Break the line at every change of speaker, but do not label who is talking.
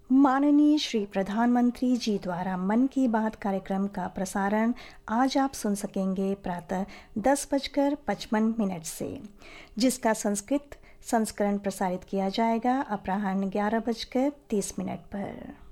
माननीय श्री प्रधानमंत्री जी द्वारा मन की बात कार्यक्रम का प्रसारण आज आप सुन सकेंगे प्रातः 10:55 से, जिसका संस्कृत संस्करण प्रसारित किया जाएगा अपराह्न 11:30 पर।